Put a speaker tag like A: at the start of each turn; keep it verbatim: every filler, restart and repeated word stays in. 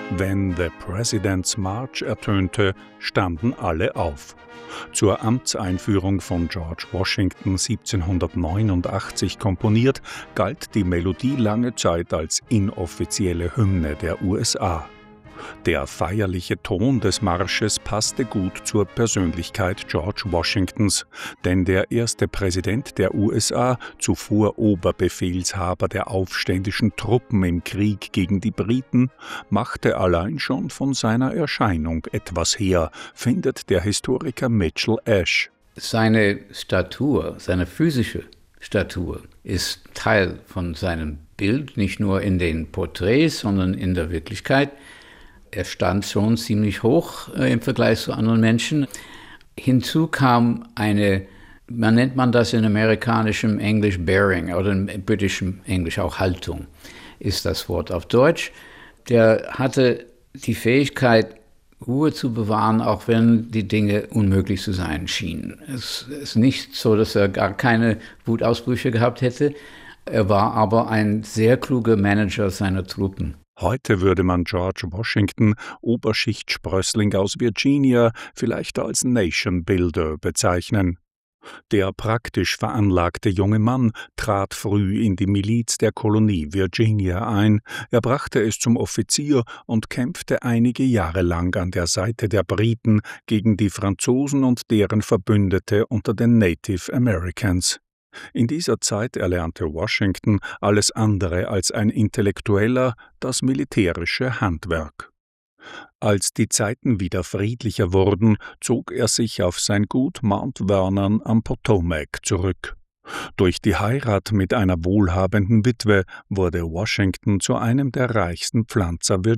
A: Wenn The President's March ertönte, standen alle auf. Zur Amtseinführung von George Washington siebzehnhundertneunundachtzig komponiert, galt die Melodie lange Zeit als inoffizielle Hymne der U S A. Der feierliche Ton des Marsches passte gut zur Persönlichkeit George Washingtons, denn der erste Präsident der U S A, zuvor Oberbefehlshaber der aufständischen Truppen im Krieg gegen die Briten, machte allein schon von seiner Erscheinung etwas her, findet der Historiker Mitchell Ash.
B: Seine Statur, seine physische Statur ist Teil von seinem Bild, nicht nur in den Porträts, sondern in der Wirklichkeit. Er stand schon ziemlich hoch äh, im Vergleich zu anderen Menschen. Hinzu kam eine, man nennt man das in amerikanischem Englisch Bearing oder in britischem Englisch auch Haltung, ist das Wort auf Deutsch. Der hatte die Fähigkeit, Ruhe zu bewahren, auch wenn die Dinge unmöglich zu sein schienen. Es ist nicht so, dass er gar keine Wutausbrüche gehabt hätte. Er war aber ein sehr kluger Manager seiner Truppen.
A: Heute würde man George Washington, Oberschichtsprössling aus Virginia, vielleicht als Nation Builder bezeichnen. Der praktisch veranlagte junge Mann trat früh in die Miliz der Kolonie Virginia ein. Er brachte es zum Offizier und kämpfte einige Jahre lang an der Seite der Briten gegen die Franzosen und deren Verbündete unter den Native Americans. In dieser Zeit erlernte Washington alles andere als ein Intellektueller, das militärische Handwerk. Als die Zeiten wieder friedlicher wurden, zog er sich auf sein Gut Mount Vernon am Potomac zurück. Durch die Heirat mit einer wohlhabenden Witwe wurde Washington zu einem der reichsten Pflanzer